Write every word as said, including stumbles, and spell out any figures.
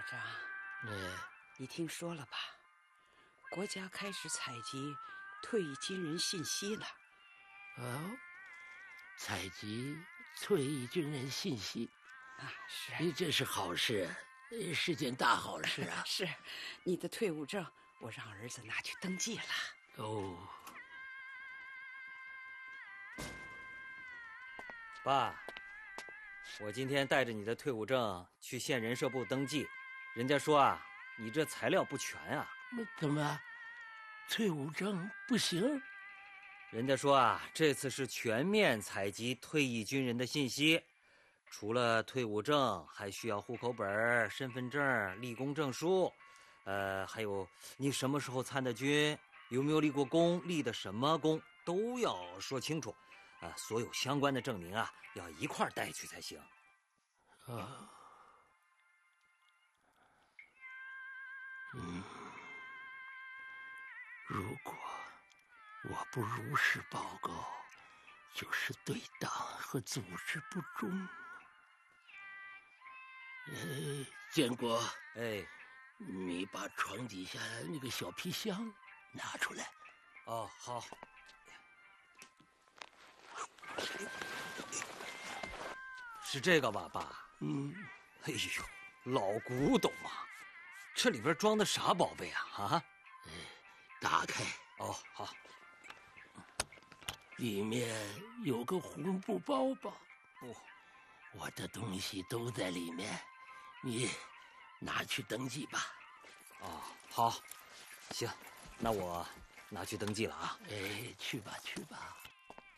长， 嗯， 你听说了吧？国家开始采集退役军人信息了。 哦，采集退役军人信息啊，是， 这是好事，是件大好事啊！ 是，你的退伍证我让儿子拿去登记了。 哦， 爸，我今天带着你的退伍证去县人社部登记，人家说啊，你这材料不全啊。 怎么，退伍证不行？ 人家说啊，这次是全面采集退役军人的信息，除了退伍证，还需要户口本、身份证、立功证书，呃，还有你什么时候参的军，有没有立过功，立的什么功，都要说清楚。啊、呃，所有相关的证明啊，要一块儿带去才行。 啊，嗯，如果我不如实报告，就是对党和组织不忠。哎，建国， 哎， 你把床底下那个小皮箱拿出来。 哦，好。是这个吧，爸？ 嗯。 哎呦，老古董啊！这里边装的啥宝贝啊？啊？ 哎，打开。 哦，好。 里面有个红布包包。 哦， 我的东西都在里面，你拿去登记吧。 哦，好，行，那我拿去登记了啊。 哎，去吧，去吧。